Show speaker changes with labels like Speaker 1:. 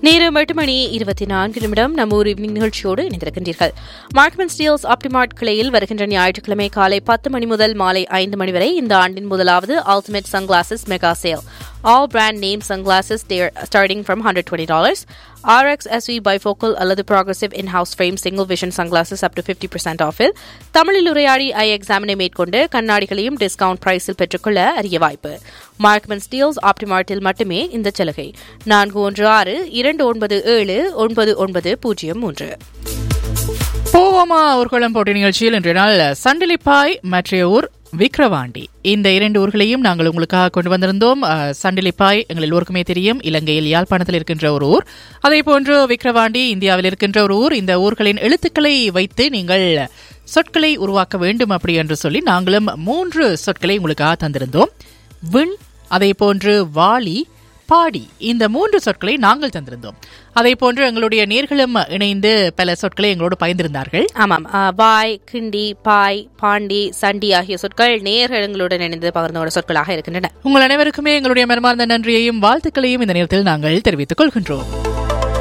Speaker 1: நேரம் 8:24 நம்ம ஊர் ஈவினிங் நிகழ்ச்சியோடு இணைந்திருக்கின்றீர்கள். மார்க்மென் ஸ்டீல்ஸ் ஆப்டிமார்ட் கிளையில் வருகின்ற ஞாயிற்றுக்கிழமை காலை 10 மணி முதல் மாலை 5 மணி வரை இந்த ஆண்டின் முதலாவது ultimate sunglasses mega sale. All brand name sunglasses starting from $120. RX SV bifocal அல்லது progressive in-house frame single vision sunglasses up to 50% off. தமிழில் உரையாடி ஐ எக்ஸாமினை மேற்கொண்டு கண்ணாடிகளையும் டிஸ்கவுண்ட் பிரைஸில் பெற்றுக்கொள்ள அரிய வாய்ப்பு. மார்க்மென் ஸ்டீல்ஸ் ஆப்டிமார்ட்டில் மட்டுமே இந்த சலுகை. 4162979903.
Speaker 2: போவோமா ஊர்வலம் போட்டி நிகழ்ச்சியில் இன்றைய நாள் சண்டிலிப்பாய் மற்றையூர் விக்கிரவாண்டி இந்த 2 ஊர்களையும் நாங்கள் உங்களுக்காக கொண்டு வந்திருந்தோம். சண்டிலிப்பாய் எங்கள் எல்லோருக்குமே தெரியும், இலங்கையில் யாழ்ப்பாணத்தில் இருக்கின்ற ஒரு ஊர். அதே போன்று விக்கிரவாண்டி இந்தியாவில் இருக்கின்ற ஒரு ஊர். இந்த ஊர்களின் எழுத்துக்களை வைத்து நீங்கள் சொற்களை உருவாக்க வேண்டும் அப்படி என்று சொல்லி நாங்களும் 3 சொற்களை உங்களுக்காக தந்திருந்தோம். விண், அதே போன்று வாளி, பாடி, இந்த 3 சொற்களை நாங்கள் தந்திருந்தோம். அதே போன்று எங்களுடைய நேர்களும் இணைந்து பல சொற்களை எங்களோடு பகிர்ந்திருந்தார்கள்.
Speaker 1: ஆமாம், பாய், கிண்டி, பாய், பாண்டி, சண்டி ஆகிய சொற்கள் நேர்கள் எங்களுடன் இணைந்து பகிர்ந்தோட சொற்களாக இருக்கின்றன.
Speaker 2: உங்கள் அனைவருக்குமே எங்களுடைய மனமார்ந்த நன்றியையும் வாழ்த்துக்களையும் இந்த நேரத்தில் நாங்கள் தெரிவித்துக் கொள்கின்றோம்.